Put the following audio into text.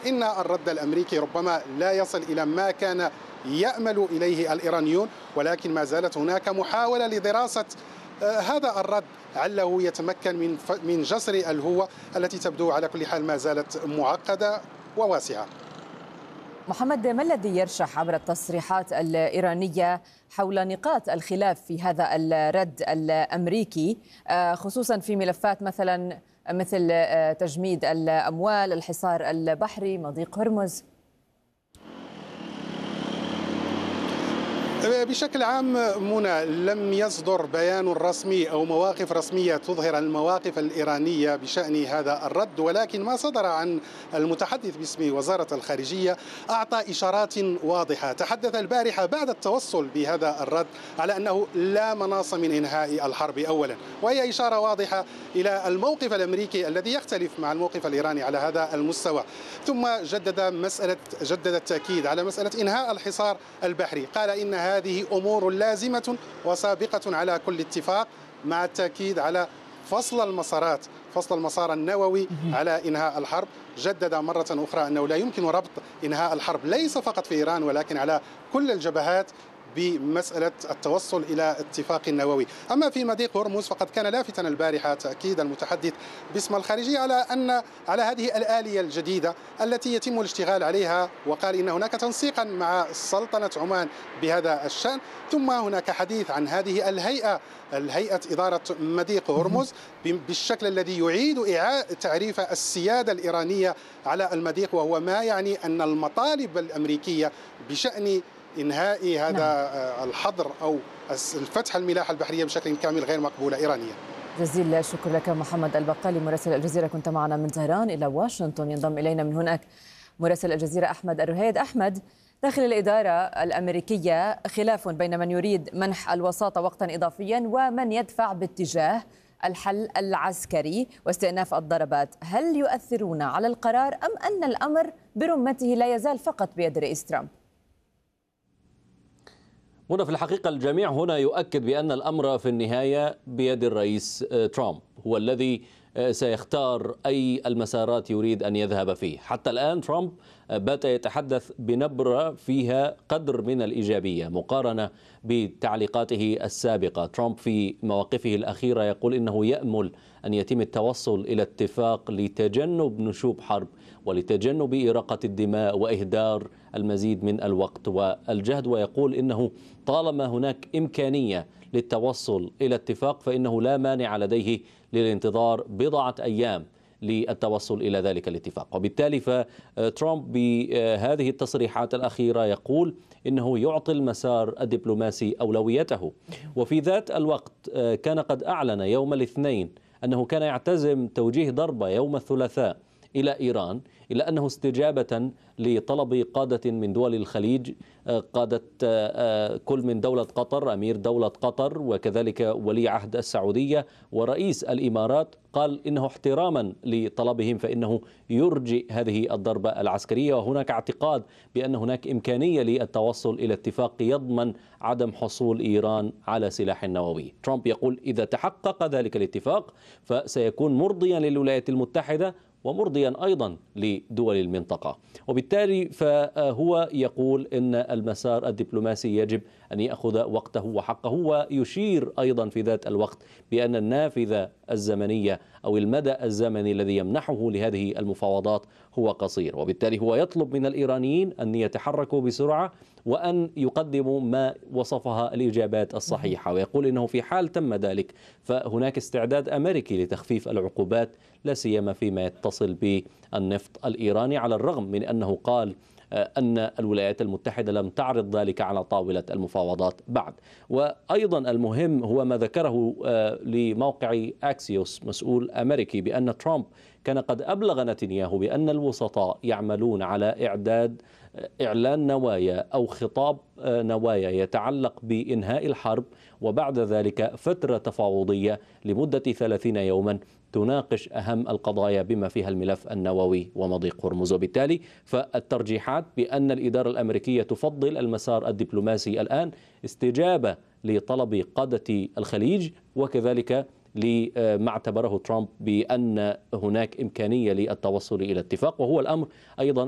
إن الرد الأمريكي ربما لا يصل إلى ما كان يأمل إليه الإيرانيون، ولكن ما زالت هناك محاولة لدراسة هذا الرد عله يتمكن من جسر الهوة التي تبدو على كل حال ما زالت معقدة وواسعة. محمد، ما الذي يرشح عبر التصريحات الإيرانية حول نقاط الخلاف في هذا الرد الأمريكي، خصوصا في ملفات مثل تجميد الأموال، الحصار البحري، مضيق هرمز؟ بشكل عام منى، لم يصدر بيان رسمي أو مواقف رسمية تظهر المواقف الإيرانية بشأن هذا الرد، ولكن ما صدر عن المتحدث باسم وزارة الخارجية أعطى إشارات واضحة. تحدث البارحة بعد التوصل بهذا الرد على أنه لا مناص من إنهاء الحرب أولا، وهي إشارة واضحة إلى الموقف الأمريكي الذي يختلف مع الموقف الإيراني على هذا المستوى. ثم جدد التأكيد على مسألة إنهاء الحصار البحري، قال إن هذه أمور لازمة وسابقة على كل اتفاق، مع التأكيد على فصل المسار النووي على إنهاء الحرب. جدد مرة أخرى أنه لا يمكن ربط إنهاء الحرب ليس فقط في إيران ولكن على كل الجبهات بمسألة التوصل إلى اتفاق نووي. أما في مضيق هرمز فقد كان لافتا البارحة تأكيد المتحدث باسم الخارجية على هذه الآلية الجديدة التي يتم الاشتغال عليها، وقال إن هناك تنسيقا مع سلطنة عمان بهذا الشأن. ثم هناك حديث عن هذه الهيئة إدارة مضيق هرمز بالشكل الذي يعيد تعريف السيادة الإيرانية على المضيق، وهو ما يعني أن المطالب الأمريكية بشأن إنهاء هذا الحظر أو الفتح الملاحة البحرية بشكل كامل غير مقبولة إيرانيا. جزيل الشكر لك محمد البقالي مراسل الجزيرة، كنت معنا من طهران إلى واشنطن. ينضم إلينا من هناك مراسل الجزيرة أحمد الرهيد. أحمد، داخل الإدارة الأمريكية خلاف بين من يريد منح الوساطة وقتا إضافيا ومن يدفع باتجاه الحل العسكري واستئناف الضربات. هل يؤثرون على القرار أم أن الأمر برمته لا يزال فقط بيد رئيس ترامب؟ هنا في الحقيقة الجميع هنا يؤكد بأن الأمر في النهاية بيد الرئيس ترامب، هو الذي سيختار أي المسارات يريد أن يذهب فيه. حتى الآن ترامب بات يتحدث بنبرة فيها قدر من الإيجابية مقارنة بتعليقاته السابقة. ترامب في مواقفه الأخيرة يقول إنه يأمل أن يتم التوصل إلى اتفاق لتجنب نشوب حرب ولتجنب إراقة الدماء وإهدار المزيد من الوقت والجهد، ويقول إنه طالما هناك إمكانية للتوصل إلى اتفاق فإنه لا مانع لديه للانتظار بضعة أيام للتوصل إلى ذلك الاتفاق. وبالتالي فترامب بهذه التصريحات الأخيرة يقول إنه يعطي المسار الدبلوماسي أولويته. وفي ذات الوقت كان قد أعلن يوم الاثنين أنه كان يعتزم توجيه ضربة يوم الثلاثاء إلى إيران، إلا أنه استجابة لطلب قادة من دول الخليج، قادة كل من دولة قطر، أمير دولة قطر، وكذلك ولي عهد السعودية ورئيس الإمارات، قال إنه احتراما لطلبهم فإنه يرجئ هذه الضربة العسكرية. وهناك اعتقاد بأن هناك إمكانية للتوصل إلى اتفاق يضمن عدم حصول إيران على سلاح نووي. ترامب يقول إذا تحقق ذلك الاتفاق فسيكون مرضيا للولايات المتحدة ومرضيا أيضا لدول المنطقة. وبالتالي فهو يقول إن المسار الدبلوماسي يجب أن يأخذ وقته وحقه، ويشير أيضا في ذات الوقت بأن النافذة الزمنية أو المدى الزمني الذي يمنحه لهذه المفاوضات هو قصير. وبالتالي هو يطلب من الإيرانيين أن يتحركوا بسرعة وأن يقدموا ما وصفها الإجابات الصحيحة، ويقول إنه في حال تم ذلك فهناك استعداد أمريكي لتخفيف العقوبات لا سيما فيما يتصل بالنفط الإيراني، على الرغم من أنه قال أن الولايات المتحدة لم تعرض ذلك على طاولة المفاوضات بعد. وأيضا المهم هو ما ذكره لموقع أكسيوس مسؤول أمريكي بأن ترامب كان قد أبلغ نتنياهو بأن الوسطاء يعملون على إعلان نوايا أو خطاب نوايا يتعلق بإنهاء الحرب، وبعد ذلك فترة تفاوضية لمدة 30 يوما تناقش أهم القضايا بما فيها الملف النووي ومضيق هرمز. وبالتالي فالترجيحات بأن الإدارة الأمريكية تفضل المسار الدبلوماسي الآن استجابة لطلب قادة الخليج، وكذلك لما اعتبره ترامب بأن هناك إمكانية للتوصل إلى اتفاق، وهو الأمر أيضا